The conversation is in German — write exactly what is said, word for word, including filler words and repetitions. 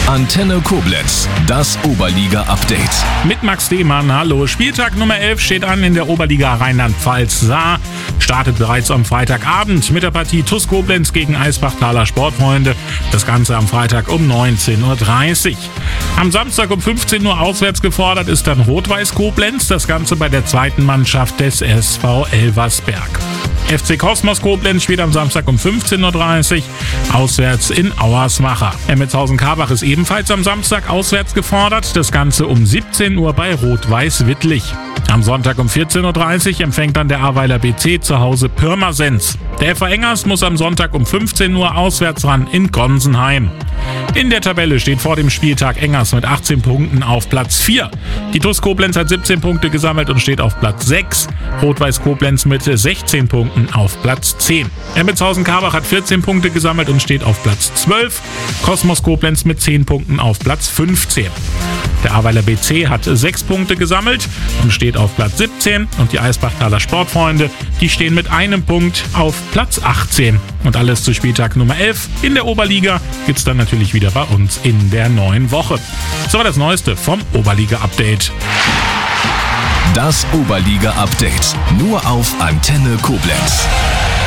Antenne Koblenz, das Oberliga-Update. Mit Max Demann, hallo. Spieltag Nummer elf steht an in der Oberliga Rheinland-Pfalz. Saar startet bereits am Freitagabend mit der Partie TuS Koblenz gegen Eisbachtaler Sportfreunde. Das Ganze am Freitag um neunzehn Uhr dreißig. Am Samstag um fünfzehn Uhr auswärts gefordert ist dann Rot-Weiß Koblenz. Das Ganze bei der zweiten Mannschaft des S V Elversberg. F C Kosmos Koblenz spielt am Samstag um fünfzehn Uhr dreißig auswärts in Auersmacher. Emmetshausen-Karbach ist ebenfalls am Samstag auswärts gefordert. Das Ganze um siebzehn Uhr bei Rot-Weiß Wittlich. Am Sonntag um vierzehn Uhr dreißig empfängt dann der Ahrweiler B C zu Hause Pirmasens. Der F V Engers muss am Sonntag um fünfzehn Uhr auswärts ran in Gonsenheim. In der Tabelle steht vor dem Spieltag Engers mit achtzehn Punkten auf Platz vier. Die TuS Koblenz hat siebzehn Punkte gesammelt und steht auf Platz sechs. Rot-Weiß Koblenz mit sechzehn Punkten auf Platz zehn. Emmetshausen-Karbach hat vierzehn Punkte gesammelt und steht auf Platz zwölf. Kosmos Koblenz mit zehn Punkten auf Platz fünfzehn. Der Ahrweiler B C hat sechs Punkte gesammelt und steht auf Platz siebzehn. Und die Eisbachtaler Sportfreunde, die stehen mit einem Punkt auf Platz achtzehn. Und alles zu Spieltag Nummer elf in der Oberliga gibt's dann natürlich wieder bei uns in der neuen Woche. So war das Neueste vom Oberliga-Update. Das Oberliga-Update nur auf Antenne Koblenz.